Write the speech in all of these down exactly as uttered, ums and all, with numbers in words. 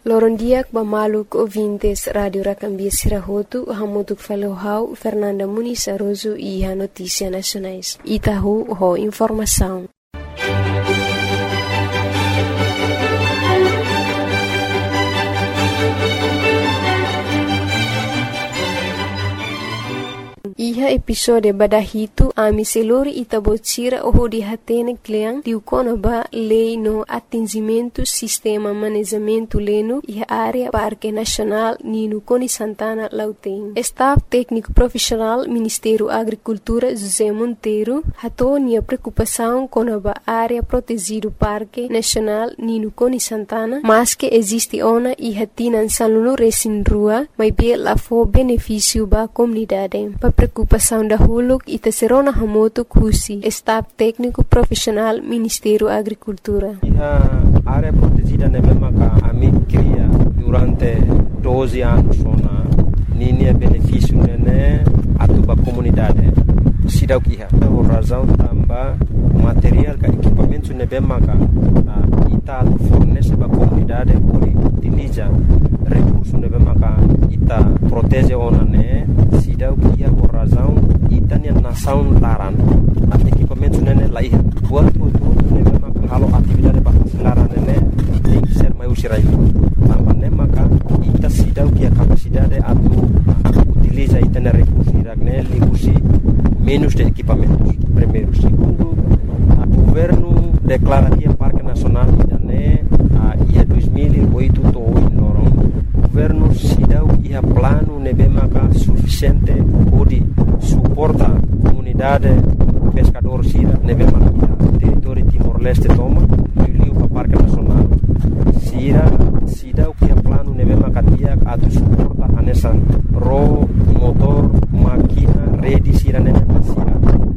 Lorondiak bamaluk ouvintes Radio Racambia Sirahotu, hamutuk falohau Fernanda Muniz Aroso e a Notícia Nacionais. Itahu ho informação. Iha episode badahitu ami seluri itabotira oho di hatene kleang diukona ba lei no atingimento sistema manejamento leno iha área Parque Nacional Nino Coni Santana Lauteng. Staff técnico profissional Ministério Agricultura José Monteiro hatonia preocupação com a área protegido Parque Nacional Nino Coni Santana, mas que existe ona iha tinan salunu resin rua, mas bem lá for benefício ba comunidade. Preocupação da Huluk e Tesserona Hamoto Kusi, Staff Técnico Profissional Ministério da Agricultura. A área protegida é mesmo que a mim cria durante doze anos na linha benefício né a tua comunidade. Sida o que é a razão também material que equipamento né mesmo que ita fornece para a comunidade por utiliza recursos né mesmo que ita protege ona né sida o que é a razão ita né nação laran a equipamento né lá é buat tudo né mesmo que halo atividade para laran né tem que ser mais usirai também né maka ita sida o que é capacidade a utiliza ita né recursos né liusi menos de equipamentos. Primeiro, segundo, o governo declara que o Parque Nacional né a ia dois mil e oito to em Lorong. O governo se dá que a plano nebemaka suficiente para suportar a comunidade pescador sira nebemaka território Timor-Leste toma liu para Parque Nacional. Sira se dá que a plano nebemaka dia a suporta a nessa ro motor máquina rede sira nebemaka sira.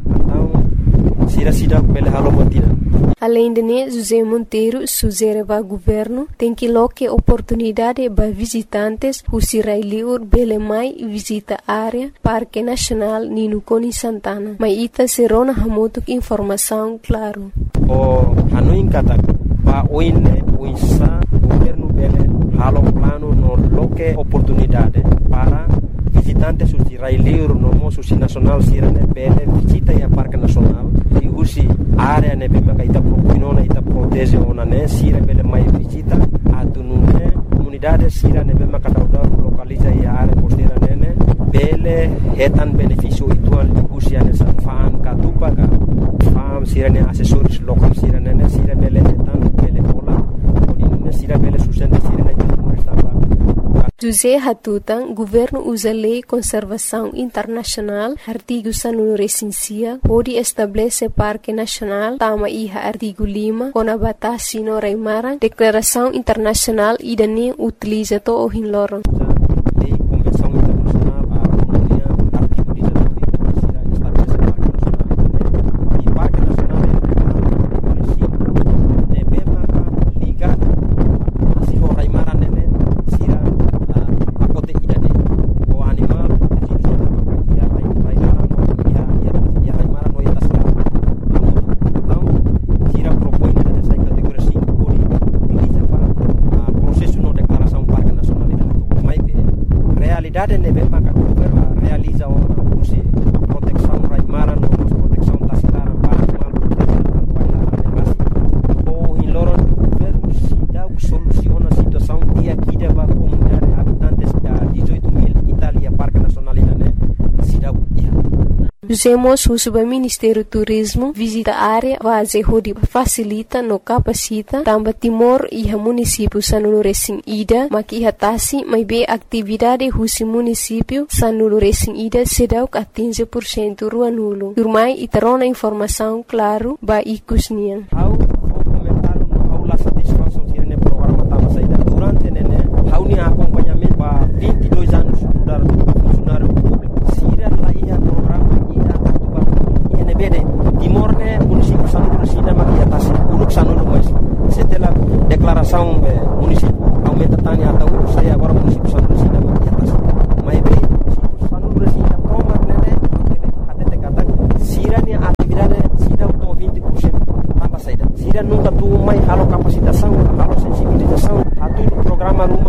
Então sira sida pele halo motina. Além de né, José Monteiro sugere ao governo tem que loque oportunidade para visitantes who sirai liur bele mai visita área Parque Nacional Nino Coni Santana. Mas ita serona hamotuk informação claro. O hanuin kata pa oine uisa governo bele halo plano no loque oportunidade para visitantes who sirai liur no mo susi nacional sirane bele visita ya Parque Nacional e usi área ne bema ita propinona ita protege ona ne sira bele mai visita atunune comunidade sira ne bema kadauda localiza ya área costeira nene bele hetan benefício ituan usi ane sa fan katupa ka fam sira ne assessores local sira nene sira bele hetan bele ola odinune sira bele sustenta sira ne José Hatutan, governo usa lei conservação internacional, artigo sanul recensia, pode estabelecer Parque Nacional, tama iha artigo lima, com a batasi no Raimara, declaração internacional e dane utiliza to o hinloron. Usemos o Subministério do Turismo visita a área base onde facilita no capacita também Timor e o município Sanulu Recém Ida, mas que hatasi mais bem atividade do município Sanulu Recém Ida sedau que atinge por cento rua nulo. Turmai e terona informação claro ba ikusnian. How comentário no how la satisfação tirene programa tava saída durante nene how ni acompanhamento ba vinte e dois anos mudar funcionário público. Sira lá ia programa Timor ne município Sanulu Resina maki atas uluk Sanulu mas setelah declaração município aumenta tanya atau saya agora município Sanulu Resina maki atas mai be Sanulu Resina toma nene até kata sira ni atividade sira to vinte por cento tambah saída sira nunca tu mai halo capacitação halo sensibilização atu programa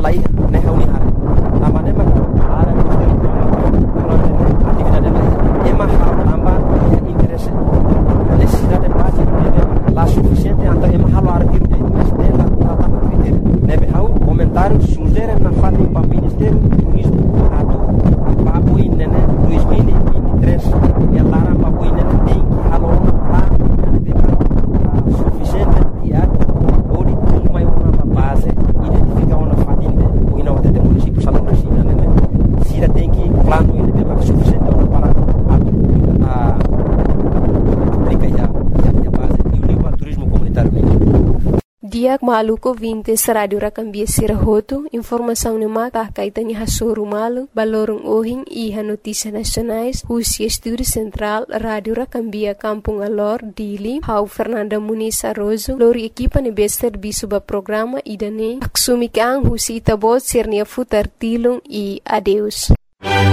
lai ne hauni hare tambah ne maka ara durante atividade lai ema hal tambah interesse necessidade básica lá suficiente anta ema hal ar dir de estela tama critério nebe hau comentário sugere na fati para ministério turismo atu papo inene dois mil e vinte e três e lara papo inene tem que halon lá suficiente diário ou de tudo mais uma base identificar uma fati o ina wate de município salão da China né sira tem que plano ele tem mais suficiente para a aplica já a base e o livro turismo comunitário Diak maluko vinte radio rakambia sirahoto informação ne maka kaitanya hasoro malu balorong ohing iha notícia nacionais Husia Estúdio Central Radio Rakambia Kampung Alor Dili Hau Fernanda Muniz Arrozo lori equipa ne bester bisuba programa idane aksumi kang Husi Itabot sirnia futar tilung e adeus.